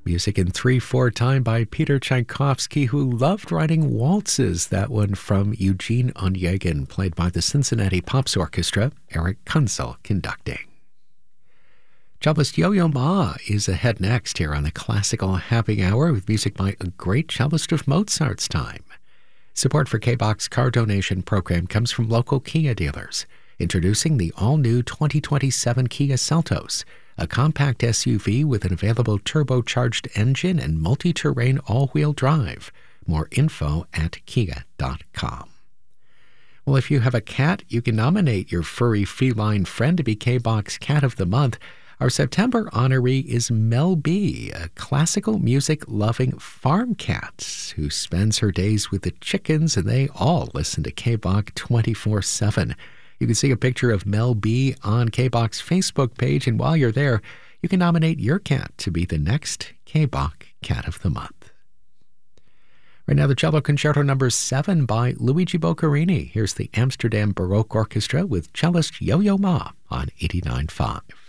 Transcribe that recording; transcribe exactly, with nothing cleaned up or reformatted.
Music in three four time by Peter Tchaikovsky, who loved writing waltzes. That one from Eugene Onegin, played by the Cincinnati Pops Orchestra, Eric Kunzel conducting. Cellist Yo-Yo Ma is ahead next here on the Classical Happy Hour with music by a great cellist of Mozart's time. Support for K-Box car donation program comes from local Kia dealers. Introducing the all-new twenty twenty-seven Kia Seltos, a compact S U V with an available turbocharged engine and multi-terrain all-wheel drive. More info at kia dot com. Well, if you have a cat, you can nominate your furry feline friend to be K-Box Cat of the Month. Our September honoree is Mel B, a classical music-loving farm cat who spends her days with the chickens, and they all listen to K-Box twenty-four seven. You can see a picture of Mel B on K-Box Facebook page, and while you're there, you can nominate your cat to be the next K-Box Cat of the Month. Right now, the Cello Concerto number seven by Luigi Boccherini. Here's the Amsterdam Baroque Orchestra with cellist Yo-Yo Ma on eighty-nine point five.